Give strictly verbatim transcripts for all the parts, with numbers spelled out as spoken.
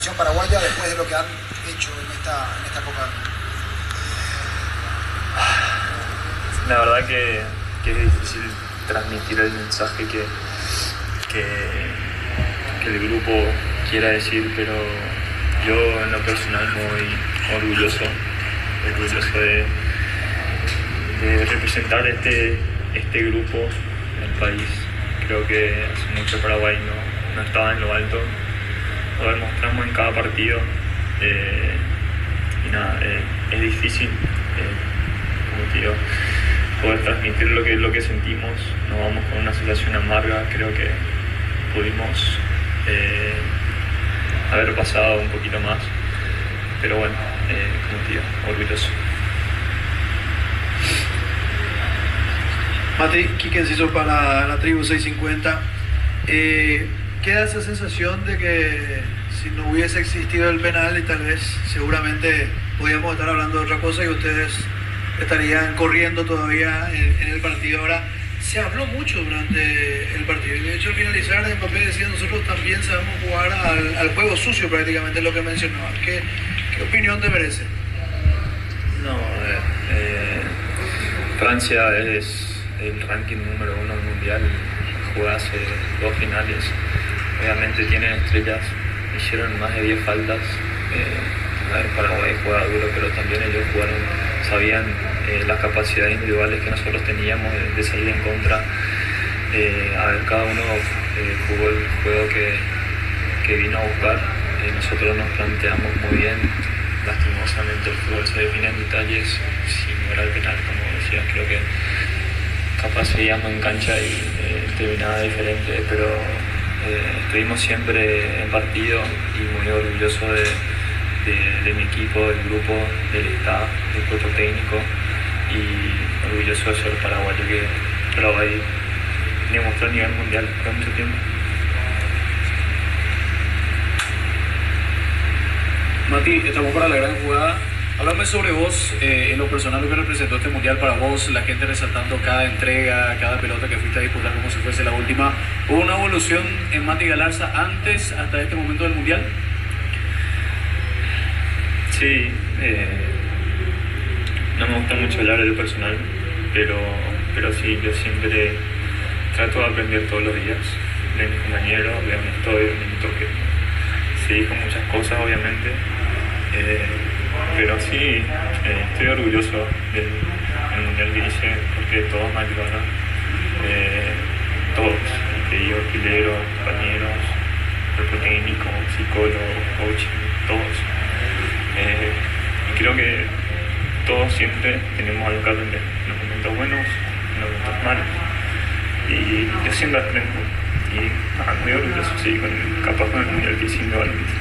paraguaya después de lo que han hecho en esta, en esta Copa del Mundo? La verdad que, que es difícil transmitir el mensaje que, que, que el grupo quiera decir, pero yo en lo personal muy orgulloso, orgulloso de, de representar este, este grupo en el país. Creo que hace mucho Paraguay no, no estaba en lo alto, lo demostramos en cada partido eh, y nada, eh, es difícil, eh, como te digo, poder transmitir lo que, lo que sentimos. Nos vamos con una sensación amarga, creo que pudimos eh, haber pasado un poquito más, pero bueno, eh, como te digo, orgulloso. Mati, Quique Enciso para la tribu seiscientos cincuenta. Eh, queda esa sensación de que si no hubiese existido el penal y tal vez seguramente podíamos estar hablando de otra cosa y ustedes estarían corriendo todavía en, en el partido. Ahora, se habló mucho durante el partido y de hecho al finalizar Mbappé decía: nosotros también sabemos jugar al, al juego sucio, prácticamente lo que mencionaba. ¿Qué, qué opinión te merece? No, eh, eh, Francia es el ranking número uno mundial, juega hace dos finales, obviamente tienen estrellas, hicieron más de diez faltas. eh, a ver, Paraguay juega duro, pero también ellos jugaron, sabían eh, las capacidades individuales que nosotros teníamos de, de salir en contra. Eh, a ver, cada uno eh, jugó el juego que, que vino a buscar. Eh, nosotros nos planteamos muy bien. Lastimosamente el fútbol se define en detalles. Si no era el penal, como decías, creo que capaz seguíamos en cancha y eh, terminaba diferente, pero eh, estuvimos siempre en partido y muy orgulloso de, de, de mi equipo, del grupo, del staff, del cuerpo técnico, y orgulloso de ser paraguayo, que Paraguay demostró a nivel mundial por mucho tiempo. Mati, estamos para la gran jugada. Háblame sobre vos, eh, en lo personal, lo que representó este mundial para vos, la gente resaltando cada entrega, cada pelota que fuiste a disputar como si fuese la última. ¿Hubo una evolución en Mati Galarza antes, hasta este momento del mundial? Sí, eh, no me gusta mucho hablar del personal, pero, pero sí, yo siempre trato de aprender todos los días de mis compañeros, de donde estoy, de mi toque. Se dijo muchas cosas, obviamente. Eh, Pero sí, eh, estoy orgulloso del, del mundial que hice, porque todos me ayudaron, eh, todos, te digo, pileros, compañeros, cuerpo técnico, psicólogo, coach, todos. Eh, y creo que todos siempre tenemos algo que aprender, en los momentos buenos, en los momentos malos. Y yo siempre aprendo, y ah, muy orgulloso, sí, con, capaz con el mundial que hice indudablemente.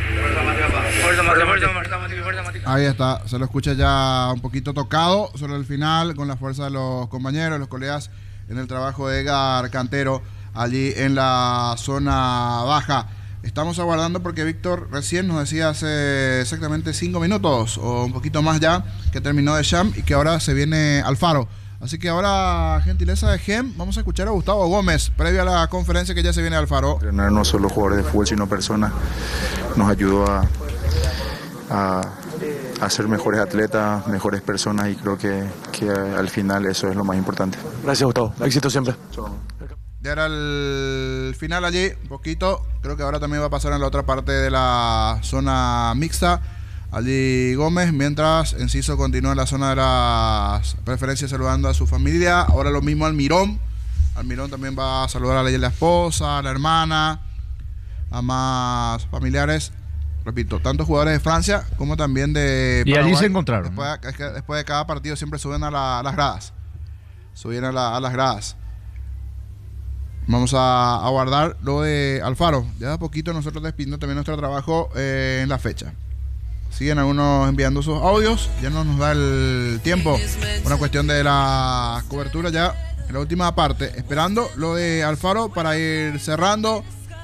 Ahí está, se lo escucha ya un poquito tocado sobre el final, con la fuerza de los compañeros, los colegas, en el trabajo de Edgar Cantero allí en la zona baja. Estamos aguardando porque Víctor recién nos decía hace exactamente cinco minutos o un poquito más ya que terminó de Sham y que ahora se viene Alfaro. Así que ahora, gentileza de Gem, vamos a escuchar a Gustavo Gómez, previo a la conferencia que ya se viene de Alfaro. Entrenar no solo jugadores de fútbol, sino personas, nos ayudó a, a, a ser mejores atletas, mejores personas, y creo que, que al final eso es lo más importante. Gracias, Gustavo. Éxito siempre. Ya era el final allí, un poquito. Creo que ahora también va a pasar en la otra parte de la zona mixta. Allí Gómez, mientras Enciso continúa en la zona de las preferencias saludando a su familia. Ahora lo mismo Almirón. Almirón también va a saludar a la, la esposa, a la hermana, a más familiares. Repito, tanto jugadores de Francia como también de y Paraguay. allí se encontraron. Después, es que después de cada partido siempre suben a, la, a las gradas. Suben a, la, a las gradas. Vamos a, a guardar lo de Alfaro. Ya de a poquito nosotros despidiendo también nuestro trabajo eh, en la fecha. Siguen algunos enviando sus audios. Ya no nos da el tiempo. Una cuestión de la cobertura ya en la última parte. Esperando lo de Alfaro para ir cerrando.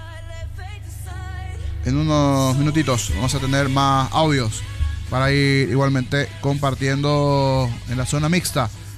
En unos minutitos vamos a tener más audios para ir igualmente compartiendo en la zona mixta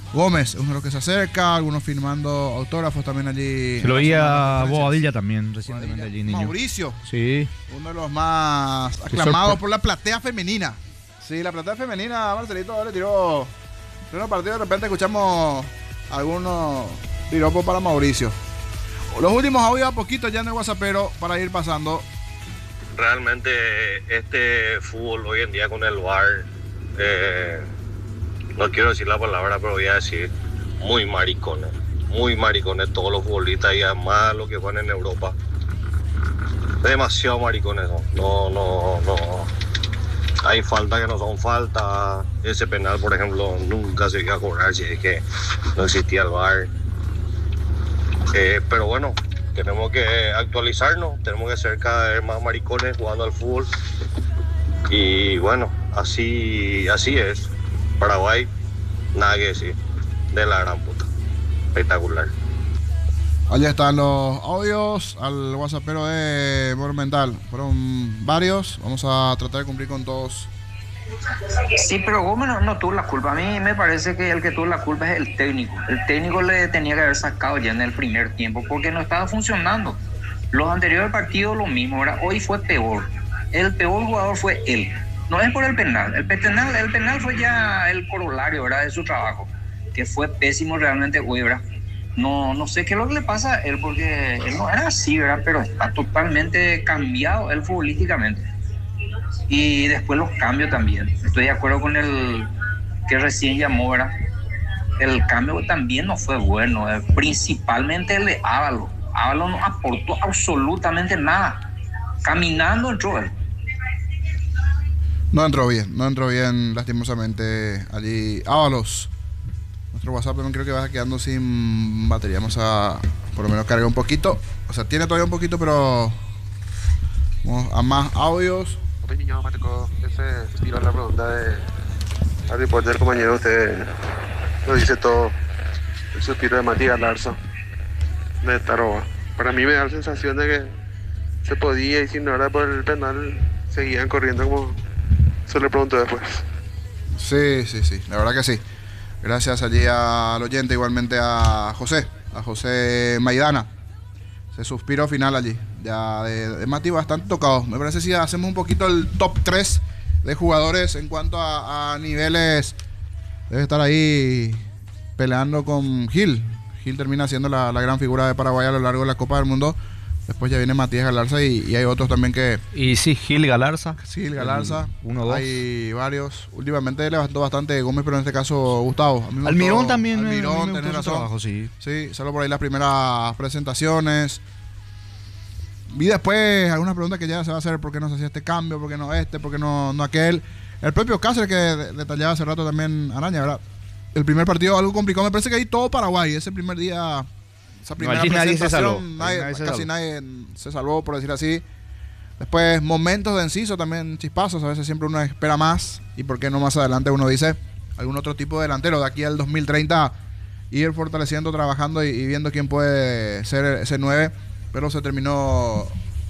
Gómez, uno de los que se acerca, algunos firmando autógrafos también allí. Se lo veía Bobadilla también recientemente allí, niño. Mauricio. Sí. Uno de los más aclamados por la platea femenina. Sí, la platea femenina, Marcelito le tiró un partido, de repente escuchamos algunos piropos para Mauricio. Los últimos audios a poquito ya en el WhatsAppero para ir pasando. Realmente este fútbol hoy en día con el V A R, eh, no quiero decir la palabra, pero voy a decir muy maricones, muy maricones todos los futbolistas y además los que juegan en Europa. Demasiado maricones son. No, no, no. Hay faltas que no son faltas. Ese penal, por ejemplo, nunca se iba a cobrar si es que no existía el V A R. Eh, pero bueno, tenemos que actualizarnos, tenemos que ser cada vez más maricones jugando al fútbol. Y bueno, así, así es. Paraguay, nada que decir. De la gran puta. Espectacular. Allá están los audios al WhatsAppero de Monumental. Fueron varios. Vamos a tratar de cumplir con todos. Sí, pero Gómez no, no tuvo la culpa. A mí me parece que el que tuvo la culpa es el técnico. El técnico le tenía que haber sacado ya en el primer tiempo porque no estaba funcionando. Los anteriores partidos lo mismo, ¿verdad? Hoy fue peor. El peor jugador fue él. No es por el penal. El penal, el penal fue ya el corolario, ¿verdad?, de su trabajo, que fue pésimo realmente hoy, ¿verdad? No, no sé qué es lo que le pasa a él, porque él no era así, ¿verdad? Pero está totalmente cambiado él futbolísticamente. Y después los cambios también. Estoy de acuerdo con el que recién llamó, ¿verdad? El cambio también no fue bueno, eh. principalmente el de Ávalo. Ávalo no aportó absolutamente nada. Caminando entró él. No entró bien, no entró bien lastimosamente allí Ábalos. Nuestro WhatsApp también creo que va quedando sin batería. Vamos a por lo menos cargar un poquito. O sea, tiene todavía un poquito, pero vamos a más audios. Oye, niño, me tocó ese tiro a la pregunta de al reporte del compañero. Usted lo dice todo. El suspiro de Matías Larza de Taroba. Para mí me da la sensación de que se podía, y si no era por el penal, seguían corriendo como se le preguntó después. Sí, sí, sí, la verdad que sí. Gracias allí al oyente, igualmente a José, a José Maidana. Se suspiró final allí, ya de, de Mati bastante tocado. Me parece si hacemos un poquito el top tres de jugadores en cuanto a, a niveles, debe estar ahí peleando con Gil. Gil termina siendo la, la gran figura de Paraguay a lo largo de la Copa del Mundo. Después ya viene Matías Galarza y, y hay otros también que... Y sí, Gil Galarza. Sí, Gil Galarza. Uno, dos. Hay varios. Últimamente levantó bastante Gómez, pero en este caso Gustavo. A mí me Almirón gustó, también. Almirón, me tenés razón. Trabajo, sí. Sí, solo por ahí las primeras presentaciones. Vi después algunas preguntas que ya se va a hacer: ¿por qué no se hacía este cambio? ¿Por qué no este? ¿Por qué no, no aquel? El propio Cáceres, que detallaba hace rato también Araña, ¿verdad? El primer partido algo complicado. Me parece que ahí todo Paraguay. Ese primer día... Esa primera no, nadie se salvó. Nadie, nadie se casi salvó. nadie se salvó, por decir así. Después, momentos de Enciso también, chispazos. A veces siempre uno espera más. Y por qué no más adelante uno dice algún otro tipo de delantero. De aquí al dos mil treinta, ir fortaleciendo, trabajando y, y viendo quién puede ser ese nueve. Pero se terminó,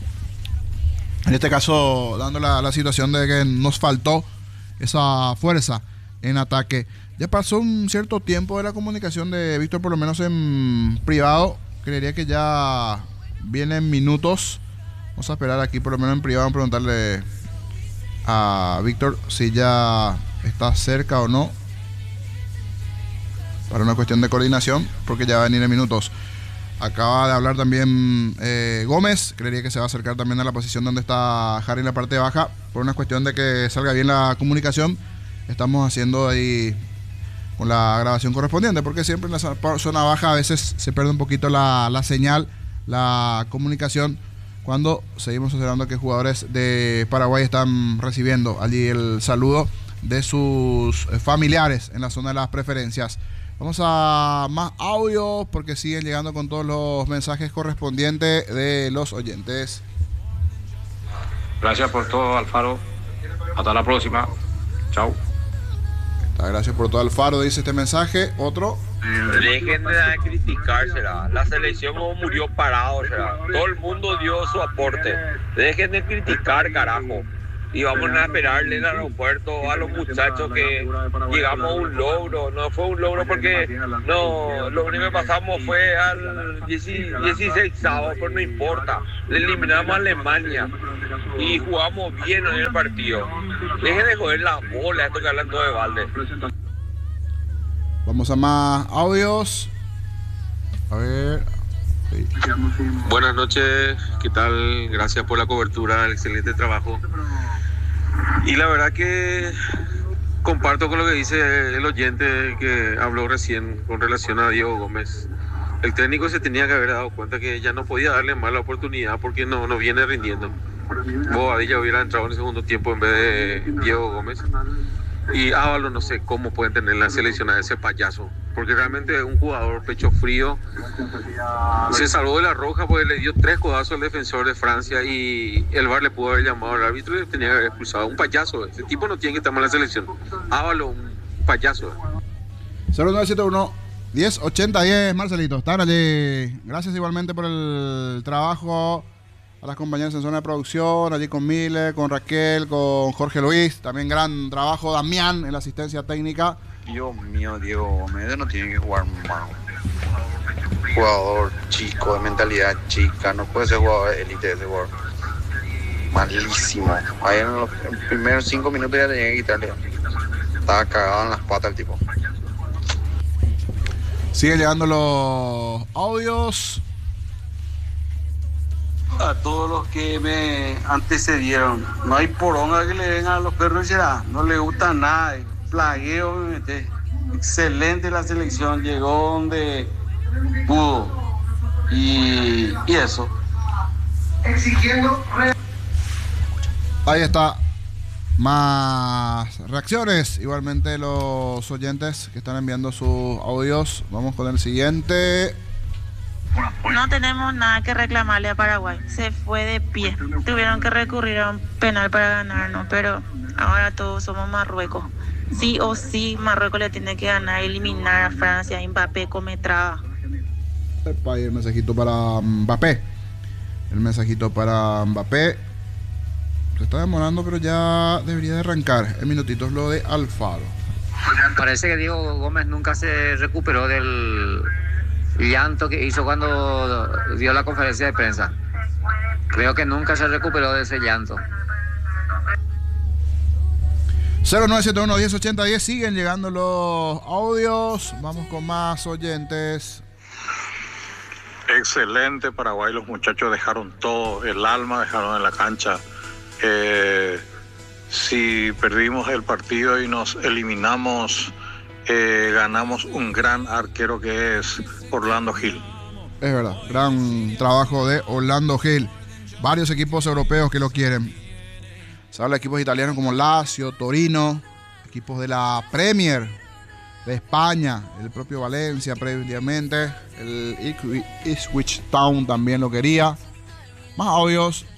en este caso, dando la, la situación de que nos faltó esa fuerza en ataque. Ya pasó un cierto tiempo de la comunicación de Víctor, por lo menos en privado. Creería que ya vienen minutos. Vamos a esperar aquí, por lo menos en privado, a preguntarle a Víctor si ya está cerca o no, para una cuestión de coordinación, porque ya va a venir en minutos. Acaba de hablar también eh, Gómez. Creería que se va a acercar también a la posición donde está Harry en la parte baja, por una cuestión de que salga bien la comunicación. Estamos haciendo ahí con la grabación correspondiente, porque siempre en la zona baja a veces se pierde un poquito la, la señal, la comunicación, cuando seguimos observando que jugadores de Paraguay están recibiendo allí el saludo de sus familiares en la zona de las preferencias. Vamos a más audio, porque siguen llegando con todos los mensajes correspondientes de los oyentes. Gracias por todo, Alfaro. Hasta la próxima. Chao. Gracias por todo, Alfaro, dice este mensaje. Otro. Dejen de criticársela. La selección como murió parado, será. Todo el mundo dio su aporte. Dejen de criticar, carajo. y vamos a esperarle en el aeropuerto a los muchachos que llegamos a un logro. No fue un logro porque no, lo único que pasamos fue al dieciséis sábado, pero no importa. Le eliminamos a Alemania y jugamos bien en el partido. Dejen de joder la bola, esto que hablan todo de balde. Vamos a más audios. A ver. Sí. Buenas noches, ¿qué tal? Gracias por la cobertura, excelente trabajo. Y la verdad que comparto con lo que dice el oyente que habló recién con relación a Diego Gómez. El técnico se tenía que haber dado cuenta que ya no podía darle más la oportunidad porque no, no viene rindiendo. Bobadilla hubiera entrado en el segundo tiempo en vez de Diego Gómez. Y Ábalos no sé cómo pueden tener la selección a ese payaso, porque realmente es un jugador pecho frío. Se salvó de la roja porque le dio tres codazos al defensor de Francia y el V A R le pudo haber llamado al árbitro y tenía que haber expulsado. Un payaso, ese tipo no tiene que estar mal en la selección. Ábalos, un payaso. cero nueve siete uno, diez ochenta diez, Marcelito, están allí. Gracias igualmente por el trabajo a las compañeras en zona de producción, allí con Mile, con Raquel, con Jorge Luis, también gran trabajo Damián en la asistencia técnica. Dios mío, Diego Gómez no tiene que jugar más. Jugador chico, de mentalidad chica, no puede ser jugador de élite ese jugador. Malísimo. Ahí en los primeros cinco minutos ya tenía que quitarle. Estaba cagado en las patas el tipo. Siguen llegando los audios. A todos los que me antecedieron, no hay poronga que le den a los perros ya, no le gusta nada, plagueo me mete. Excelente la selección, llegó donde pudo y, y eso. Exigiendo. Ahí está. Más reacciones, igualmente los oyentes que están enviando sus audios. Vamos con el siguiente. No tenemos nada que reclamarle a Paraguay, se fue de pie, tuvieron que recurrir a un penal para ganarnos, pero ahora todos somos Marruecos, sí o sí Marruecos le tiene que ganar, eliminar a Francia. Mbappé come traba. El mensajito para Mbappé, el mensajito para Mbappé, se está demorando pero ya debería de arrancar en minutitos lo de Alfaro. Parece que Diego Gómez nunca se recuperó del llanto que hizo cuando dio la conferencia de prensa. Creo que nunca se recuperó de ese llanto. cero nueve siete uno, diez ochenta diez, siguen llegando los audios. Vamos con más oyentes. Excelente Paraguay, los muchachos dejaron todo, el alma dejaron en la cancha. Eh, si perdimos el partido y nos eliminamos, Eh, ganamos un gran arquero que es Orlando Gil. Es verdad, gran trabajo de Orlando Gil. Varios equipos europeos que lo quieren. Se habla de equipos italianos como Lazio, Torino, equipos de la Premier de España, el propio Valencia previamente, el Ipswich Town también lo quería. Más audios.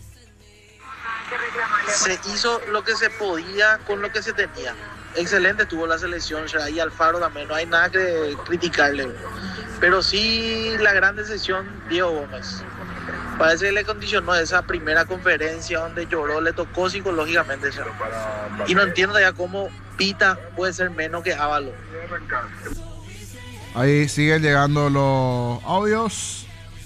Se hizo lo que se podía con lo que se tenía. Excelente estuvo la selección, o sea, y Alfaro también, no hay nada que criticarle. Pero sí la gran decepción, Diego Gómez. Parece que le condicionó esa primera conferencia donde lloró, le tocó psicológicamente. ¿Sí? Y no entiendo ya cómo Pita puede ser menos que Ábalos. Ahí siguen llegando los audios.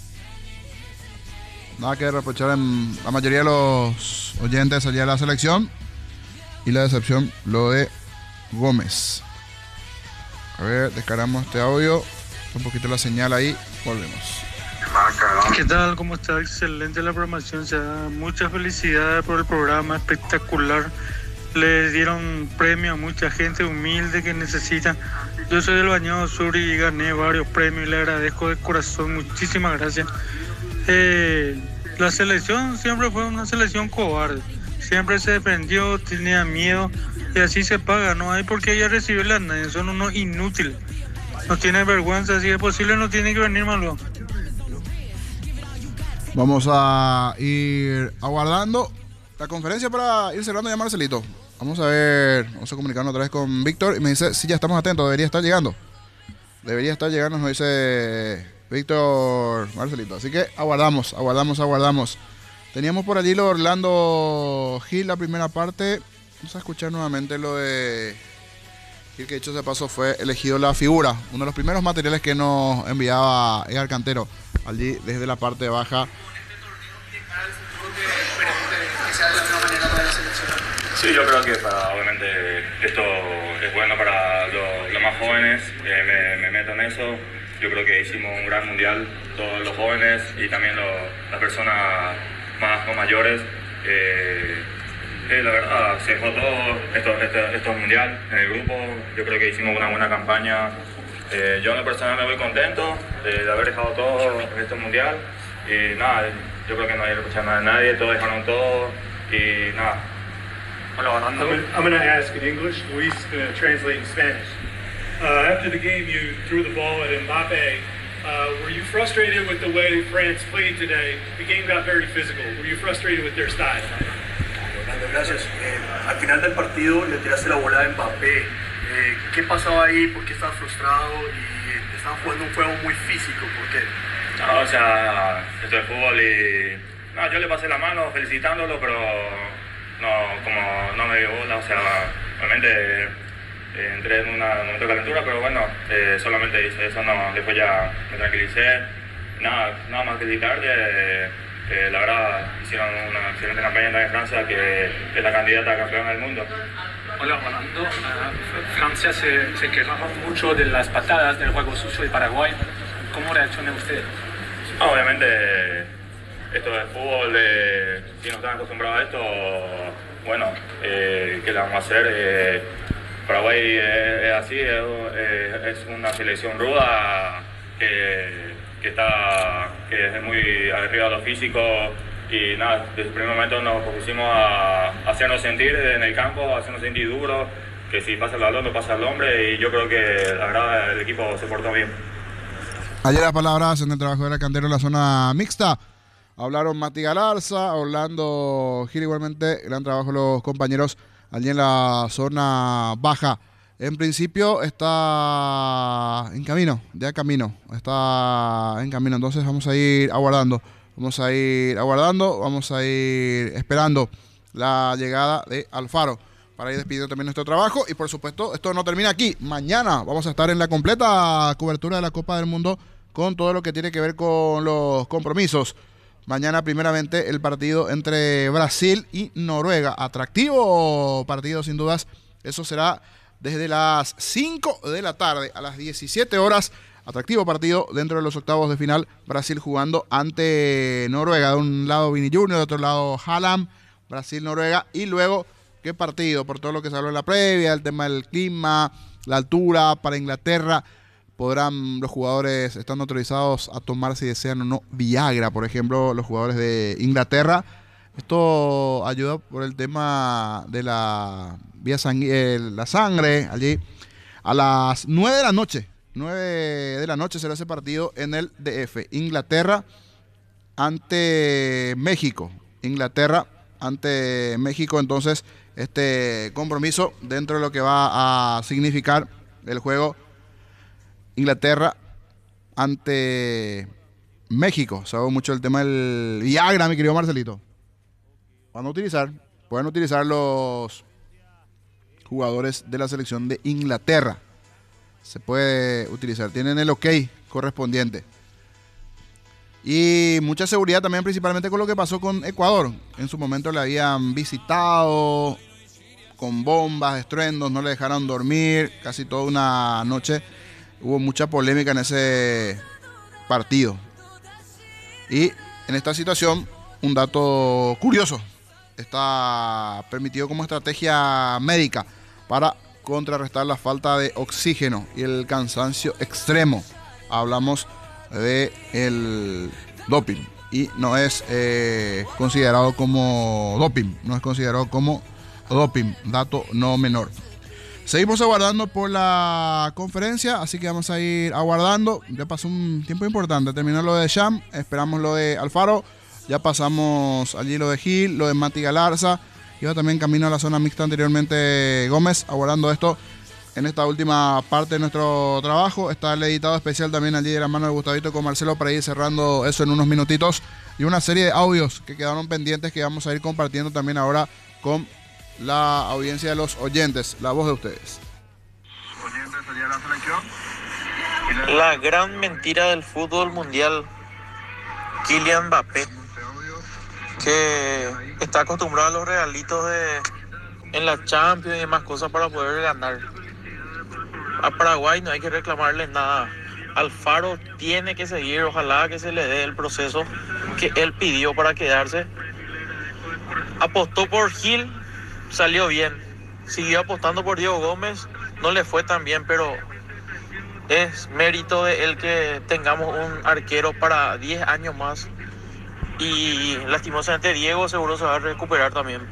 Nada que reprochar en la mayoría de los oyentes allá de la selección. Y la decepción, lo de Gómez. A ver, descargamos este audio. Un poquito la señal ahí. Volvemos. ¿Qué tal? ¿Cómo está? Excelente la programación. Se da muchas felicidades por el programa. Espectacular. Le dieron premio a mucha gente humilde que necesita. Yo soy del Bañado Sur y gané varios premios y le agradezco de corazón. Muchísimas gracias. Eh, la selección siempre fue una selección cobarde. Siempre se defendió, tenía miedo y así se paga. No hay por qué ella recibirla a nadie, son unos inútiles. No tienen vergüenza, si es posible no tienen que venir más luego. Vamos a ir aguardando la conferencia para ir cerrando ya, Marcelito. Vamos a ver, vamos a comunicarnos otra vez con Víctor y me dice, sí, ya estamos atentos, debería estar llegando. Debería estar llegando, nos dice Víctor, Marcelito. Así que aguardamos, aguardamos, aguardamos. Teníamos por allí lo de Orlando Gil, la primera parte. Vamos a escuchar nuevamente lo de Gil, que dicho de paso fue elegido la figura. Uno de los primeros materiales que nos enviaba Edgar Cantero allí desde la parte baja. Sí, yo creo que para, obviamente esto es bueno para los, los más jóvenes, eh, me, me meto en eso. Yo creo que hicimos un gran mundial, todos los jóvenes y también lo, las personas más, más mayores. Eh, eh, la verdad, se dejó todo, esto, esto, esto es mundial en el grupo. Yo creo que hicimos una buena campaña. Eh, yo en lo personal me voy contento de, de haber dejado todo en este mundial. Y nada, yo creo que no hay que escuchar nada de nadie, todos dejaron todo y nada. I'm, I'm going to ask in English, Luis going to translate in Spanish. Uh, after the game, you threw the ball at Mbappe. Uh, were you frustrated with the way France played today? The game got very physical. Were you frustrated with their style? Gracias. Eh, al final del partido le tiraste la bola a Mbappé. Eh, ¿Qué pasaba ahí? ¿Por qué estabas frustrado? Y estaban jugando un juego muy físico. ¿Por qué? No, o sea, esto es fútbol y... No, yo le pasé la mano felicitándolo, pero... No, como no me dio bola, o sea, realmente eh, entré en una, un momento de calentura, pero bueno, eh, solamente hice eso, no, después ya me tranquilicé, nada, nada más que felicitarle, eh, eh, la verdad hicieron una excelente campaña en Francia, que es la candidata a campeona del mundo. Hola, Rolando. Uh, Francia se, se quejaba mucho de las patadas del juego sucio de Paraguay. ¿Cómo reacciona usted? No, obviamente... Esto es fútbol, eh, si no están acostumbrados a esto, bueno, eh, ¿qué le vamos a hacer? Eh, Paraguay es, es así, es, es una selección ruda que, que, está, que es muy arriba de lo físico y nada, desde el primer momento nos pusimos a, a hacernos sentir en el campo, a hacernos sentir duros, que si pasa el balón no pasa el hombre y yo creo que la verdad el equipo se portó bien. Ayer las palabras en el trabajo de la Cantero en la zona mixta. Hablaron Mati Galarza, Orlando Gil, igualmente gran trabajo los compañeros allí en la zona baja. En principio está en camino, ya camino, está en camino, entonces vamos a ir aguardando, vamos a ir aguardando, vamos a ir esperando la llegada de Alfaro para ir despidiendo también nuestro trabajo y por supuesto esto no termina aquí, mañana vamos a estar en la completa cobertura de la Copa del Mundo con todo lo que tiene que ver con los compromisos. Mañana primeramente el partido entre Brasil y Noruega. Atractivo partido sin dudas. Eso será desde las cinco de la tarde a las diecisiete horas. Atractivo partido dentro de los octavos de final. Brasil jugando ante Noruega. De un lado Vini Junior, de otro lado Haaland. Brasil-Noruega. Y luego, ¿qué partido? Por todo lo que se habló en la previa, el tema del clima, la altura para Inglaterra. Podrán los jugadores, están autorizados a tomar si desean o no Viagra, por ejemplo, los jugadores de Inglaterra. Esto ayuda por el tema de la vía sang eh, la sangre. Allí a las nueve de la noche, nueve de la noche será ese partido en el D F. Inglaterra ante México. Inglaterra ante México, entonces este compromiso dentro de lo que va a significar el juego Inglaterra ante México. Sabe mucho el tema del Viagra, mi querido Marcelito. Van a utilizar, pueden utilizar los jugadores de la selección de Inglaterra. Se puede utilizar, tienen el ok correspondiente. Y mucha seguridad también, principalmente con lo que pasó con Ecuador. En su momento le habían visitado con bombas, estruendos, no le dejaron dormir, casi toda una noche. Hubo mucha polémica en ese partido. Y en esta situación, un dato curioso. Está permitido como estrategia médica para contrarrestar la falta de oxígeno y el cansancio extremo. Hablamos de el doping. Y no es eh, considerado como doping. No es considerado como doping. Dato no menor. Seguimos aguardando por la conferencia, así que vamos a ir aguardando. Ya pasó un tiempo importante, terminó lo de Sham, esperamos lo de Alfaro, ya pasamos allí lo de Gil, lo de Mati Galarza, iba también camino a la zona mixta anteriormente Gómez, aguardando esto. en esta última parte de nuestro trabajo. Está el editado especial también allí de la mano de Gustavito con Marcelo para ir cerrando eso en unos minutitos. Y una serie de audios que quedaron pendientes que vamos a ir compartiendo también ahora con la audiencia de los oyentes. La voz de ustedes. La gran mentira del fútbol mundial, Kylian Mbappé, que está acostumbrado a los regalitos de en la Champions y demás cosas para poder ganar. A Paraguay no hay que reclamarle nada. Alfaro tiene que seguir, ojalá que se le dé el proceso que él pidió para quedarse. Apostó por Gil, salió bien. Siguió apostando por Diego Gómez, no le fue tan bien, pero es mérito de él que tengamos un arquero para diez años más. Y lastimosamente Diego seguro se va a recuperar también.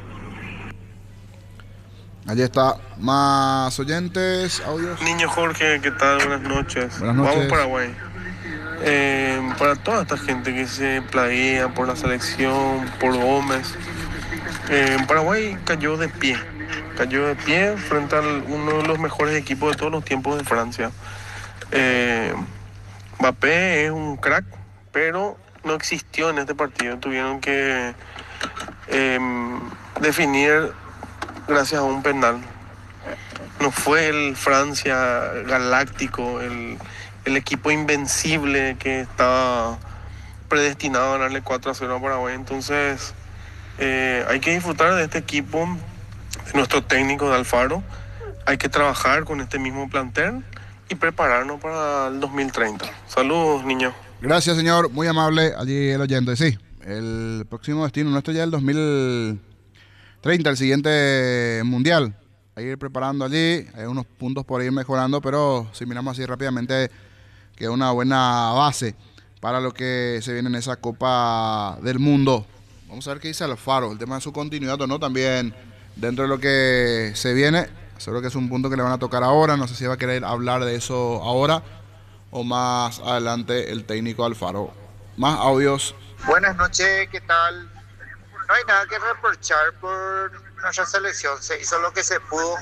Allí está, más oyentes, audios. Niño Jorge, ¿qué tal? Buenas noches. Buenas noches. Vamos Paraguay. Eh, para toda esta gente que se plaguea por la selección, por Gómez, eh, Paraguay cayó de pie. Cayó de pie frente a uno de los mejores equipos de todos los tiempos de Francia. Eh, Mbappé es un crack, pero no existió en este partido. Tuvieron que eh, definir gracias a un penal. No fue el Francia galáctico, el, el equipo invencible que estaba predestinado a ganarle cuatro a cero a Paraguay. Entonces eh, hay que disfrutar de este equipo, de nuestro técnico de Alfaro. Hay que trabajar con este mismo plantel y prepararnos para el dos mil treinta. Saludos, niños. Gracias, señor. Muy amable. Allí el oyente. Sí, el próximo destino nuestro ya es el dos mil treinta, el siguiente mundial. Hay que ir preparando allí. Hay unos puntos por ir mejorando, pero si miramos así rápidamente, queda una buena base para lo que se viene en esa Copa del Mundo. Vamos a ver qué dice Alfaro. El tema de su continuidad o no también dentro de lo que se viene. Seguro que es un punto que le van a tocar ahora. No sé si va a querer hablar de eso ahora o más adelante el técnico Alfaro. Más audios. Buenas noches, ¿qué tal? No hay nada que reprochar por nuestra selección. Se hizo lo que se pudo.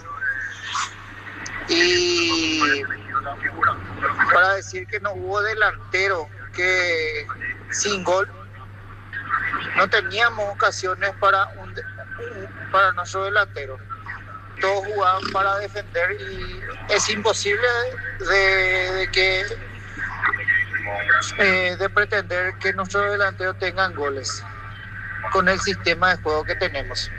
Y para decir que no hubo delantero, que sin gol no teníamos ocasiones para, un, para nuestro delantero. Todos jugaban para defender y es imposible de, de que eh, de pretender que nuestros delanteros tengan goles con el sistema de juego que tenemos.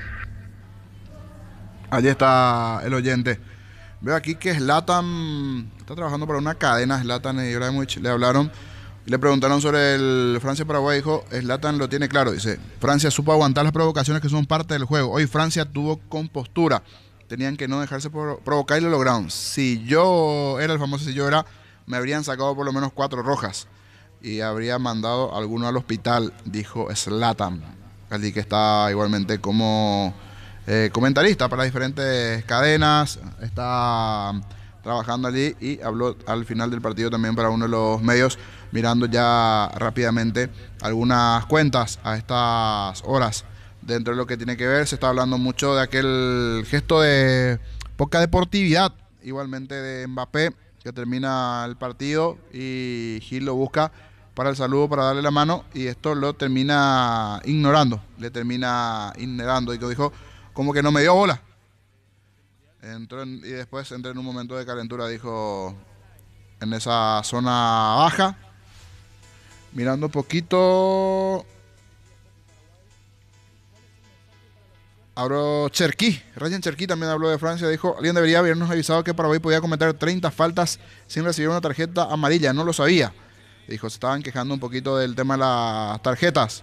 Allí está el oyente. Veo aquí que Zlatan está trabajando para una cadena. Zlatan y Ibrahimovic le hablaron y le preguntaron sobre el Francia-Paraguay. Dijo, Zlatan lo tiene claro. Dice, Francia supo aguantar las provocaciones que son parte del juego. Hoy Francia tuvo compostura. Tenían que no dejarse por provocar y lo lograron. Si yo era el famoso, si yo era, me habrían sacado por lo menos cuatro rojas y habría mandado a alguno al hospital, dijo Zlatan. Así que está igualmente como eh, comentarista para diferentes cadenas, está trabajando allí y habló al final del partido también para uno de los medios, mirando ya rápidamente algunas cuentas a estas horas. Dentro de lo que tiene que ver, se está hablando mucho de aquel gesto de poca deportividad, igualmente de Mbappé, que termina el partido y Gil lo busca para el saludo, para darle la mano, y esto lo termina ignorando, le termina ignorando, y dijo, como que no me dio bola. Entró en, y después entró en un momento de calentura, dijo, en esa zona baja, mirando un poquito. Habló Cherki, Ryan Cherki también habló de Francia, dijo, alguien debería habernos avisado que Paraguay podía cometer treinta faltas sin recibir una tarjeta amarilla, no lo sabía. Dijo, se estaban quejando un poquito del tema de las tarjetas.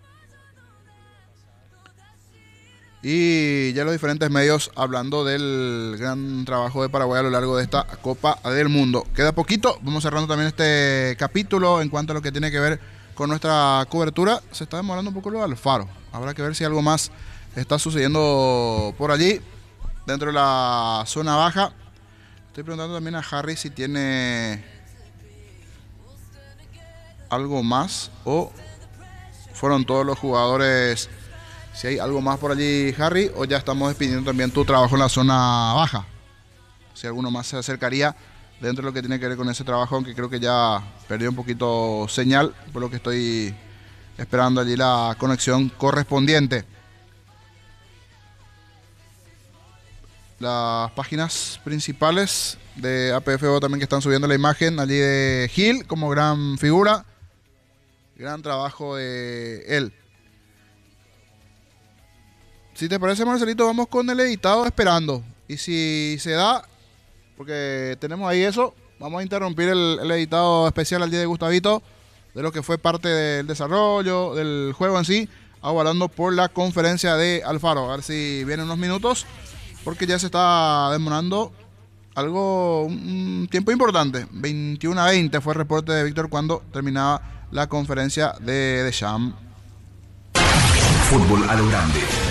Y ya los diferentes medios hablando del gran trabajo de Paraguay a lo largo de esta Copa del Mundo. Queda poquito, vamos cerrando también este capítulo en cuanto a lo que tiene que ver con nuestra cobertura. Se está demorando un poco lo de Alfaro, habrá que ver si algo más está sucediendo por allí, dentro de la zona baja. Estoy preguntando también a Harry si tiene algo más o fueron todos los jugadores. Si hay algo más por allí, Harry, o ya estamos despidiendo también tu trabajo en la zona baja. si alguno más se acercaría dentro de lo que tiene que ver con ese trabajo, aunque creo que ya perdió un poquito señal, por lo que estoy esperando allí la conexión correspondiente. Las páginas principales de A P F O también que están subiendo la imagen allí de Gil como gran figura. Gran trabajo de él. Si te parece, Marcelito, vamos con el editado esperando. Y si se da, porque tenemos ahí eso, vamos a interrumpir el, el editado especial al día de Gustavito, de lo que fue parte del desarrollo, del juego en sí, aguardando por la conferencia de Alfaro. A ver si vienen unos minutos, porque ya se está demorando algo, un tiempo importante. veintiuno a veinte fue el reporte de Víctor cuando terminaba la conferencia de Deschamps. Fútbol a lo grande.